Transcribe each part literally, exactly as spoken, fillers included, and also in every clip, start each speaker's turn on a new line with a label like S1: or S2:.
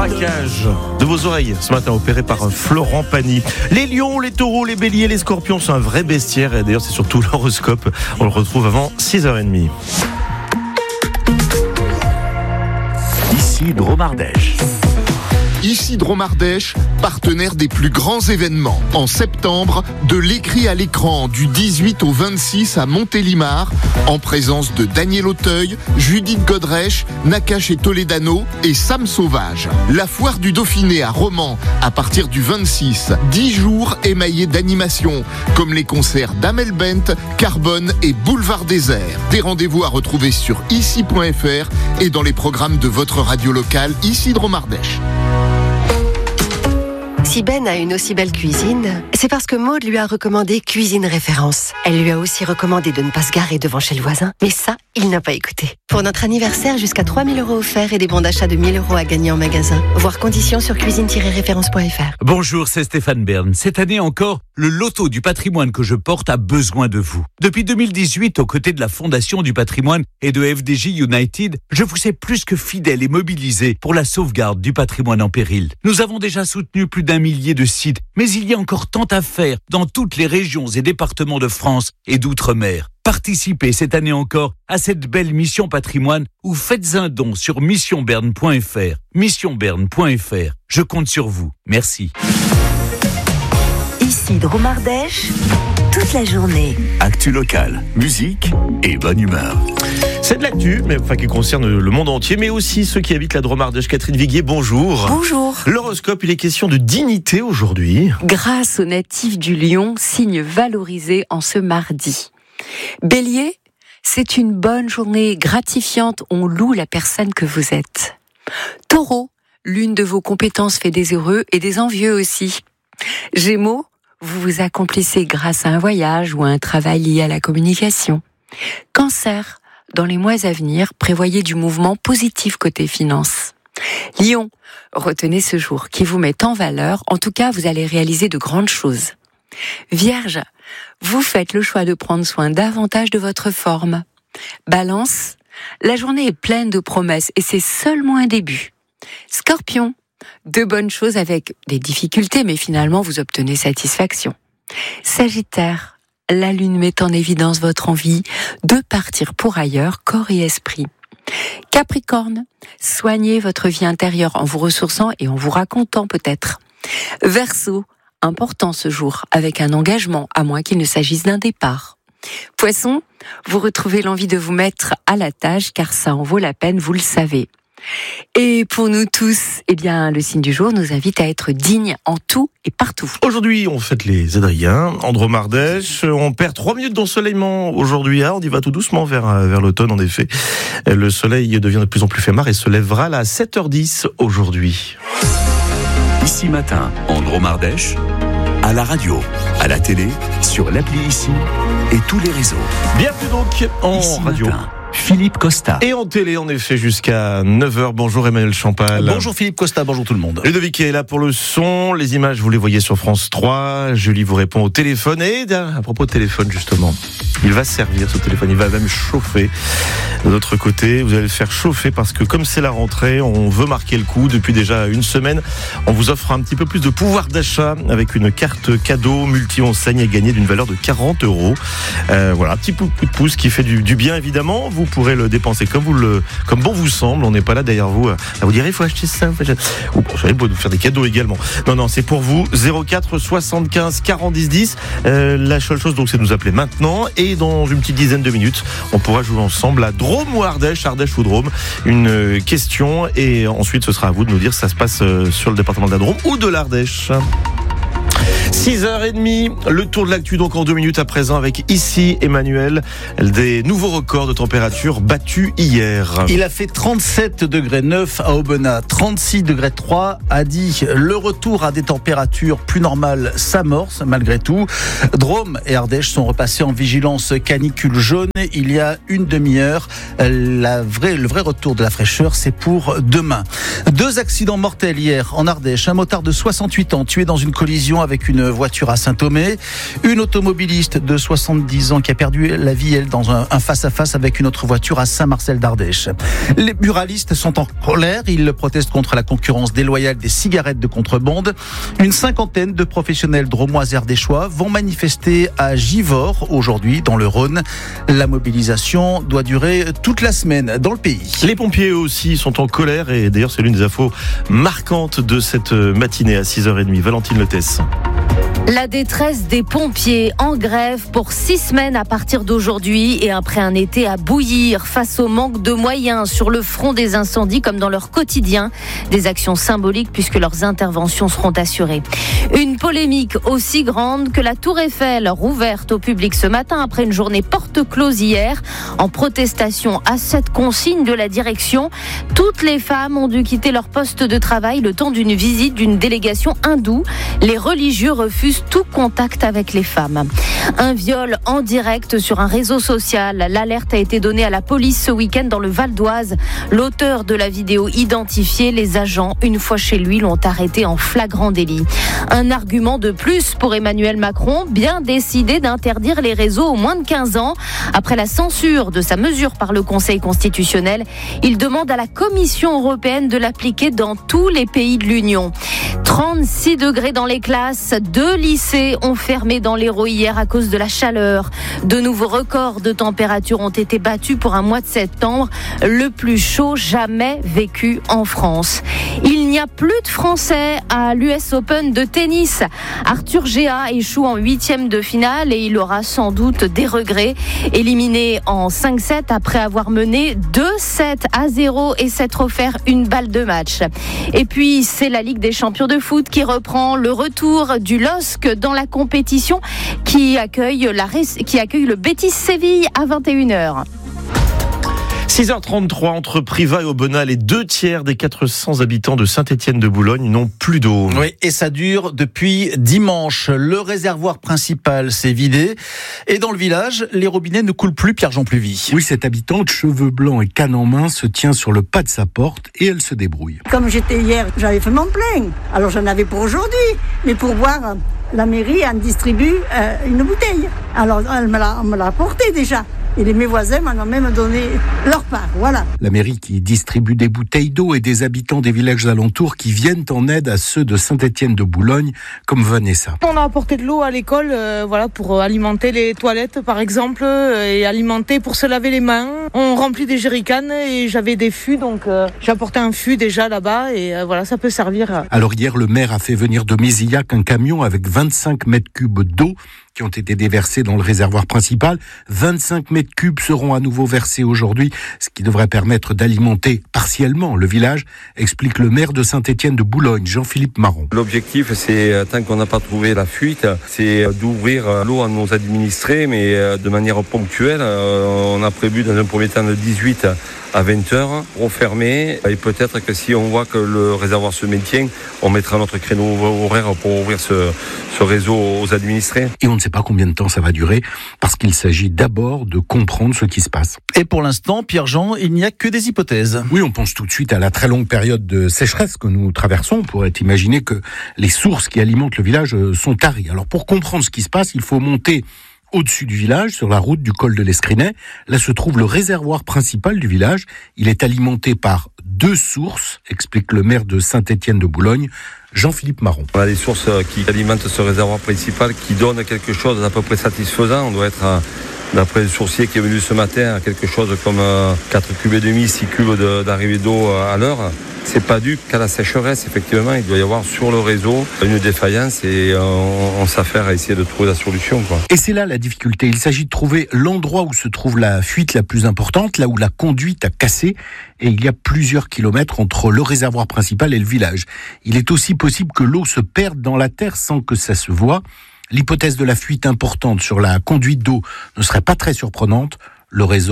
S1: braquage de vos oreilles ce matin opéré par Florent Pagny. Les lions, les taureaux, les béliers, les scorpions sont un vrai bestiaire et d'ailleurs c'est surtout l'horoscope. On le retrouve avant six heures trente.
S2: Ici Drôme Ardèche.
S3: Ici Drôme Ardèche, partenaire des plus grands événements. En septembre, de l'écrit à l'écran du dix-huit au vingt-six à Montélimar, en présence de Daniel Auteuil, Judith Godrèche, Nakache et Toledano et Sam Sauvage. La foire du Dauphiné à Romans, à partir du vingt-six. dix jours émaillés d'animations, comme les concerts d'Amel Bent, Carbone et Boulevard Désert. Des rendez-vous à retrouver sur ici point f r et dans les programmes de votre radio locale, Ici Drôme Ardèche.
S4: Si Ben a une aussi belle cuisine, c'est parce que Maud lui a recommandé Cuisine Référence. Elle lui a aussi recommandé de ne pas se garer devant chez le voisin. Mais ça, il n'a pas écouté. Pour notre anniversaire, jusqu'à trois mille euros offerts et des bons d'achat de mille euros à gagner en magasin. Voir conditions sur cuisine tiret référence point f r.
S5: Bonjour, c'est Stéphane Bern. Cette année encore, le loto du patrimoine que je porte a besoin de vous. Depuis deux mille dix-huit, aux côtés de la Fondation du patrimoine et de F D J United, je vous ai plus que fidèle et mobilisé pour la sauvegarde du patrimoine en péril. Nous avons déjà soutenu plus d'un millier de sites, mais il y a encore tant à faire dans toutes les régions et départements de France et d'outre-mer. Participez cette année encore à cette belle mission patrimoine ou faites un don sur mission bern point f r. mission bern point f r. Je compte sur vous. Merci.
S2: Ici Drôme Ardèche, toute la journée. Actu locale, musique et bonne humeur.
S1: C'est de l'actu, mais enfin qui concerne le monde entier, mais aussi ceux qui habitent la Drôme Ardèche. Catherine Viguier, bonjour.
S6: Bonjour.
S1: L'horoscope, il est question de dignité aujourd'hui.
S6: Grâce aux natifs du Lion, signe valorisé en ce mardi. Bélier, c'est une bonne journée gratifiante, on loue la personne que vous êtes. Taureau, l'une de vos compétences fait des heureux et des envieux aussi. Gémeaux, vous vous accomplissez grâce à un voyage ou à un travail lié à la communication. Cancer, dans les mois à venir, prévoyez du mouvement positif côté finance. Lion, retenez ce jour qui vous met en valeur, en tout cas vous allez réaliser de grandes choses. Vierge, vous faites le choix de prendre soin davantage de votre forme. Balance, la journée est pleine de promesses et c'est seulement un début. Scorpion, de bonnes choses avec des difficultés, mais finalement vous obtenez satisfaction. Sagittaire, la lune met en évidence votre envie de partir pour ailleurs, corps et esprit. Capricorne, soignez votre vie intérieure en vous ressourçant et en vous racontant peut-être. Verseau, important ce jour, avec un engagement, à moins qu'il ne s'agisse d'un départ. Poisson, vous retrouvez l'envie de vous mettre à la tâche, car ça en vaut la peine, vous le savez. Et pour nous tous, eh bien, le signe du jour nous invite à être dignes en tout et partout.
S1: Aujourd'hui, on fête les Adriens, en Drôme Ardèche. On perd trois minutes d'ensoleillement aujourd'hui. Ah, on y va tout doucement vers, vers l'automne, en effet. Le soleil devient de plus en plus éphémère et se lèvera là à sept heures dix aujourd'hui.
S2: Ici matin, en Drôme Ardèche, à la radio, à la télé, sur l'appli Ici et tous les réseaux.
S1: Bienvenue donc en
S2: Ici
S1: radio.
S2: Matin. Philippe Costa.
S1: Et en télé, en effet, jusqu'à neuf heures. Bonjour Emmanuel Champal.
S7: Bonjour Philippe Costa, bonjour tout le monde.
S1: Ludovic est là pour le son. Les images, vous les voyez sur France trois. Julie vous répond au téléphone. Et à propos de téléphone, justement, il va servir ce téléphone. Il va même chauffer. De l'autre côté, vous allez le faire chauffer parce que comme c'est la rentrée, on veut marquer le coup. Depuis déjà une semaine, on vous offre un petit peu plus de pouvoir d'achat avec une carte cadeau multi-enseigne et gagnée d'une valeur de quarante euros. Euh, voilà, un petit coup de pouce qui fait du, du bien, évidemment. Vous pourrez le dépenser comme vous le, comme bon vous semble. On n'est pas là derrière vous à vous dire il faut acheter ça. Ou vous savez, vous faire des cadeaux également. Non, non, c'est pour vous. zéro quatre soixante-quinze quarante dix dix. Euh, la seule chose donc, c'est de nous appeler maintenant et dans une petite dizaine de minutes, on pourra jouer ensemble à Drôme ou Ardèche, Ardèche ou Drôme. Une question et ensuite ce sera à vous de nous dire si ça se passe sur le département de la Drôme ou de l'Ardèche. six heures trente, le tour de l'actu donc en deux minutes à présent avec ici Emmanuel, des nouveaux records de température battus hier.
S7: Il a fait trente-sept degrés neuf à Aubenas, trente-six degrés trois à Die. Le retour à des températures plus normales s'amorce malgré tout. Drôme et Ardèche sont repassés en vigilance canicule jaune il y a une demi-heure. La vraie, le vrai retour de la fraîcheur, c'est pour demain. Deux accidents mortels hier en Ardèche. Un motard de soixante-huit ans tué dans une collision avec une voiture à Saint-Thomé. Une automobiliste de soixante-dix ans qui a perdu la vie, elle, dans un, un face-à-face avec une autre voiture à Saint-Marcel-d'Ardèche. Les buralistes sont en colère. Ils protestent contre la concurrence déloyale des cigarettes de contrebande. Une cinquantaine de professionnels dromois et ardéchois vont manifester à Givors aujourd'hui dans le Rhône. La mobilisation doit durer toute la semaine dans le pays.
S1: Les pompiers aussi sont en colère et d'ailleurs c'est l'une des infos marquantes de cette matinée à six heures trente. Valentine Letès.
S8: La détresse des pompiers en grève pour six semaines à partir d'aujourd'hui et après un été à bouillir face au manque de moyens sur le front des incendies comme dans leur quotidien. Des actions symboliques puisque leurs interventions seront assurées. Une polémique aussi grande que la Tour Eiffel rouverte au public ce matin après une journée porte close hier en protestation à cette consigne de la direction. Toutes les femmes ont dû quitter leur poste de travail le temps d'une visite d'une délégation hindoue. Les religieux refusent tout contact avec les femmes. Un viol en direct sur un réseau social. L'alerte a été donnée à la police ce week-end dans le Val d'Oise. L'auteur de la vidéo identifié, les agents, une fois chez lui, l'ont arrêté en flagrant délit. Un argument de plus pour Emmanuel Macron, bien décidé d'interdire les réseaux aux moins de quinze ans. Après la censure de sa mesure par le Conseil constitutionnel, il demande à la Commission européenne de l'appliquer dans tous les pays de l'Union. trente-six degrés dans les classes, deux lycées ont fermé dans l'Hérault hier à cause de la chaleur. De nouveaux records de température ont été battus pour un mois de septembre, le plus chaud jamais vécu en France. Il n'y a plus de Français à l'U S Open de tennis. Arthur Géa échoue en huitième de finale et il aura sans doute des regrets. Éliminé en cinq sept après avoir mené deux sept à zéro et s'être offert une balle de match. Et puis c'est la Ligue des champions de foot qui reprend le retour du L O S C dans la compétition qui accueille, la, qui accueille le Betis Séville à vingt et une heures.
S1: six heures trente-trois, entre Privas et Aubenas, les deux tiers des quatre cents habitants de Saint-Étienne-de-Boulogne n'ont plus d'eau.
S7: Oui, et ça dure depuis dimanche. Le réservoir principal s'est vidé. Et dans le village, les robinets ne coulent plus, Pierre-Jean Pluvy.
S9: Oui, cette habitante, cheveux blancs et canne en main, se tient sur le pas de sa porte et elle se débrouille.
S10: Comme j'étais hier, j'avais fait mon plein. Alors j'en avais pour aujourd'hui. Mais pour boire, la mairie en distribue euh, une bouteille. Alors elle me l'a, on me l'a apporté déjà. Et les, mes voisins m'en ont même donné leur part, voilà.
S9: La mairie qui distribue des bouteilles d'eau et des habitants des villages alentours qui viennent en aide à ceux de Saint-Étienne-de-Boulogne, comme Vanessa.
S11: On a apporté de l'eau à l'école, euh, voilà, pour alimenter les toilettes, par exemple, euh, et alimenter pour se laver les mains. On remplit des jerrycans et j'avais des fûts, donc euh, j'ai apporté un fût déjà là-bas et euh, voilà, ça peut servir.
S9: Alors hier, le maire a fait venir de Mézillac un camion avec vingt-cinq mètres cubes d'eau qui ont été déversés dans le réservoir principal. vingt-cinq mètres cubes seront à nouveau versés aujourd'hui, ce qui devrait permettre d'alimenter partiellement le village, explique le maire de Saint-Étienne-de-Boulogne, Jean-Philippe Marron.
S12: L'objectif, c'est, tant qu'on n'a pas trouvé la fuite, c'est d'ouvrir l'eau à nos administrés, mais de manière ponctuelle. On a prévu dans un premier temps de dix-huit à vingt heures, refermer, et peut-être que si on voit que le réservoir se maintient, on mettra notre créneau horaire pour ouvrir ce, ce réseau aux administrés.
S9: Et on ne sait pas combien de temps ça va durer, parce qu'il s'agit d'abord de comprendre ce qui se passe.
S7: Et pour l'instant, Pierre-Jean, il n'y a que des hypothèses.
S9: Oui, on pense tout de suite à la très longue période de sécheresse que nous traversons. On pourrait imaginer que les sources qui alimentent le village sont taries. Alors pour comprendre ce qui se passe, il faut monter au-dessus du village, sur la route du col de l'Escrinet. Là se trouve le réservoir principal du village. Il est alimenté par deux sources, explique le maire de Saint-Étienne-de-Boulogne, Jean-Philippe Marron.
S12: On a des sources qui alimentent ce réservoir principal, qui donnent quelque chose d'à peu près satisfaisant. On doit être, à, d'après le sourcier qui est venu ce matin, à quelque chose comme quatre cubes et demi, six cubes de, d'arrivée d'eau à l'heure. C'est pas dû qu'à la sécheresse, effectivement. Il doit y avoir sur le réseau une défaillance et on, on s'affaire à essayer de trouver la solution, quoi.
S9: Et c'est là la difficulté. Il s'agit de trouver l'endroit où se trouve la fuite la plus importante, là où la conduite a cassé. Et il y a plusieurs kilomètres entre le réservoir principal et le village. Il est aussi possible que l'eau se perde dans la terre sans que ça se voie. L'hypothèse de la fuite importante sur la conduite d'eau ne serait pas très surprenante. Le réseau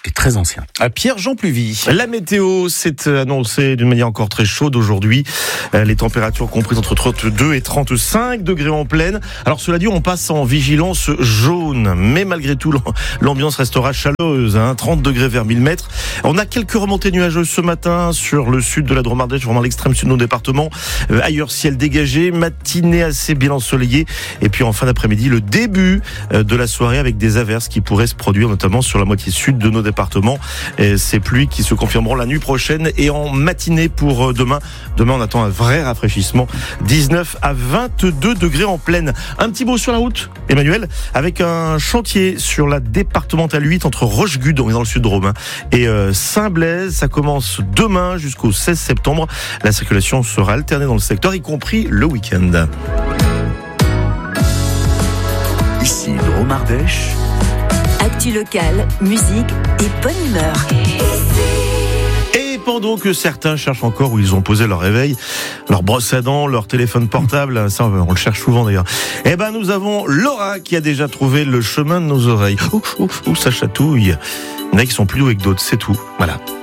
S9: et très ancien.
S7: À Pierre-Jean Pluvy.
S1: La météo s'est annoncée d'une manière encore très chaude aujourd'hui. Les températures comprises entre trente-deux et trente-cinq degrés en pleine. Alors cela dit, on passe en vigilance jaune. Mais malgré tout, l'ambiance restera chaleureuse. Hein, trente degrés vers mille mètres. On a quelques remontées nuageuses ce matin sur le sud de la Drôme-Ardèche, vraiment l'extrême sud de nos départements. Euh, ailleurs, ciel dégagé, matinée assez bien ensoleillée. Et puis en fin d'après-midi, le début de la soirée avec des averses qui pourraient se produire, notamment sur la moitié sud de nos départements. Et ces pluies qui se confirmeront la nuit prochaine et en matinée pour demain. Demain, on attend un vrai rafraîchissement. dix-neuf à vingt-deux degrés en pleine. Un petit mot sur la route, Emmanuel, avec un chantier sur la départementale huit entre Rochegude, on est dans le sud de Drôme, et euh, Saint-Blaise. Ça commence demain jusqu'au seize septembre. La circulation sera alternée dans le secteur, y compris le week-end.
S2: Ici Drôme-Ardèche.
S13: Actu locale, musique et bonne humeur.
S1: Et pendant que certains cherchent encore où ils ont posé leur réveil, leur brosse à dents, leur téléphone portable, ça on le cherche souvent d'ailleurs, eh ben nous avons Laura qui a déjà trouvé le chemin de nos oreilles. Ouh, ouh, ouh, ça chatouille. Il y en a qui sont plus doués que d'autres, c'est tout. Voilà.